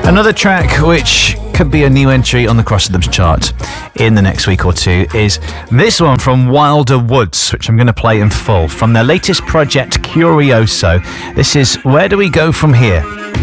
Another track which could be a new entry on the Cross Rhythms chart in the next week or two is this one from Wilder Woods, which I'm going to play in full from their latest project Curioso. This is Where Do We Go From Here?